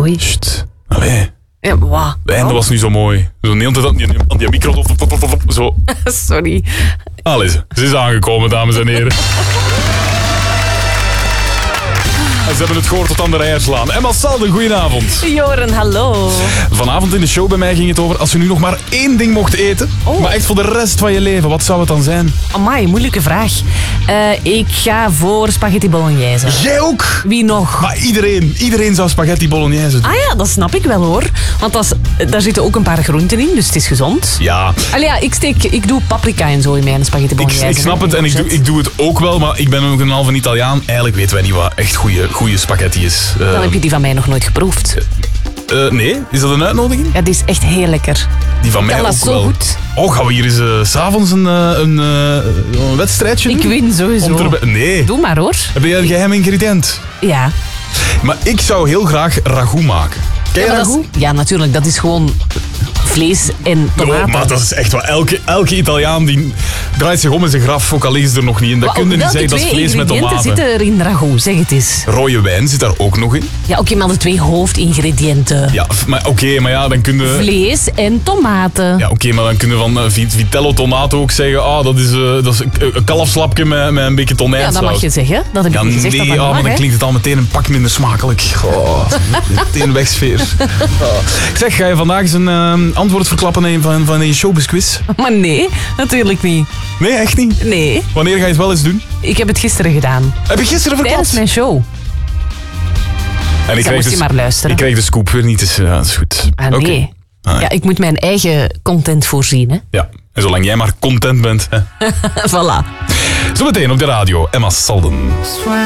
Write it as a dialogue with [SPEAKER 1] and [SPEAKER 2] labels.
[SPEAKER 1] Oei.
[SPEAKER 2] Sst. Allee.
[SPEAKER 1] Ja, wat?
[SPEAKER 2] Het einde was niet zo mooi. Zo de hele tijd aan die micro. Zo.
[SPEAKER 1] Sorry.
[SPEAKER 2] Allee, ze is aangekomen, dames en heren. En ze hebben het gehoord tot aan de rij slaan. Emma Salden, goedenavond.
[SPEAKER 1] Joren, hallo.
[SPEAKER 2] Vanavond in de show bij mij ging het over... als je nu nog maar één ding mocht eten... maar echt voor de rest van je leven, wat zou het dan zijn?
[SPEAKER 1] Amai, moeilijke vraag. Ik ga voor spaghetti bolognese.
[SPEAKER 2] Jij ook?
[SPEAKER 1] Wie nog?
[SPEAKER 2] Maar iedereen zou spaghetti bolognese doen.
[SPEAKER 1] Ah ja, dat snap ik wel hoor. Want daar zitten ook een paar groenten in, dus het is gezond.
[SPEAKER 2] Ja,
[SPEAKER 1] Allee, ja, ik doe paprika en zo in mijn spaghetti bolognese.
[SPEAKER 2] ik snap het en ik doe het ook wel, maar ik ben ook een halve Italiaan. Eigenlijk weten wij niet wat echt goede spaghetti is.
[SPEAKER 1] Dan heb je die van mij nog nooit geproefd.
[SPEAKER 2] Nee, is dat een uitnodiging?
[SPEAKER 1] Ja, die is echt heel lekker.
[SPEAKER 2] Die van
[SPEAKER 1] Ik
[SPEAKER 2] mij
[SPEAKER 1] kan
[SPEAKER 2] ook
[SPEAKER 1] dat zo
[SPEAKER 2] wel.
[SPEAKER 1] goed.
[SPEAKER 2] Oh, gaan we hier eens 's avonds een wedstrijdje doen?
[SPEAKER 1] Ik win sowieso.
[SPEAKER 2] Nee.
[SPEAKER 1] Doe maar hoor.
[SPEAKER 2] Heb jij een geheim ingrediënt?
[SPEAKER 1] Ja.
[SPEAKER 2] Maar ik zou heel graag ragout maken. Ken je
[SPEAKER 1] Ja, maar
[SPEAKER 2] ragout?
[SPEAKER 1] ja, natuurlijk. Dat is gewoon vlees en tomaten.
[SPEAKER 2] Oh, maar dat is echt wat. Elke Italiaan die draait zich om in zijn graf, ook al liggen ze er nog niet in. Dat kun je niet zeggen, dat is vlees met tomaten.
[SPEAKER 1] Welke zitten er in ragout? Zeg het eens.
[SPEAKER 2] Rode wijn zit daar ook nog in.
[SPEAKER 1] Ja, oké, maar de 2 hoofdingrediënten.
[SPEAKER 2] Ja, maar dan kun je...
[SPEAKER 1] Vlees en tomaten.
[SPEAKER 2] Ja, oké, maar dan kunnen we van Vitello tomato ook zeggen, dat is een kalfslapje met een beetje
[SPEAKER 1] Ja,
[SPEAKER 2] tonijnsaus.
[SPEAKER 1] dat mag je zeggen. Dat heb ik
[SPEAKER 2] Ja,
[SPEAKER 1] niet gezegd.
[SPEAKER 2] nee,
[SPEAKER 1] dat
[SPEAKER 2] maar
[SPEAKER 1] mag,
[SPEAKER 2] dan
[SPEAKER 1] hè.
[SPEAKER 2] klinkt het al meteen een pak minder smakelijk. Oh, meteen wegsfeer. Oh. Ik zeg, ga je vandaag eens een antwoord verklappen van een showbizquiz?
[SPEAKER 1] Maar nee, natuurlijk niet.
[SPEAKER 2] Nee, echt niet?
[SPEAKER 1] Nee,
[SPEAKER 2] Wanneer ga je het wel eens doen?
[SPEAKER 1] ik heb het gisteren gedaan.
[SPEAKER 2] Heb je gisteren verklapt?
[SPEAKER 1] Tijdens mijn show.
[SPEAKER 2] En
[SPEAKER 1] Dan moest je maar luisteren.
[SPEAKER 2] Ik krijg de scoop weer niet, dus ja, dat is goed.
[SPEAKER 1] Ah,
[SPEAKER 2] Oké.
[SPEAKER 1] nee.
[SPEAKER 2] Ah,
[SPEAKER 1] Ja, ik moet mijn eigen content voorzien, hè.
[SPEAKER 2] Ja, en zolang jij maar content bent. Hè.
[SPEAKER 1] Voilà.
[SPEAKER 2] Zometeen op de radio, Emma Salden.